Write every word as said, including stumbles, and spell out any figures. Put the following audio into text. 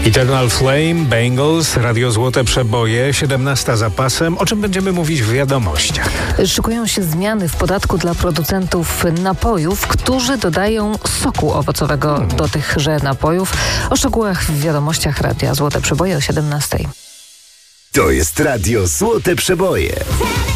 Eternal Flame, Bangles, Radio Złote Przeboje, siedemnasta za pasem. O czym będziemy mówić w wiadomościach? Szykują się zmiany w podatku dla producentów napojów, którzy dodają soku owocowego hmm. do tychże napojów. O szczegółach w wiadomościach Radia Złote Przeboje o siedemnastej. To jest Radio Złote Przeboje.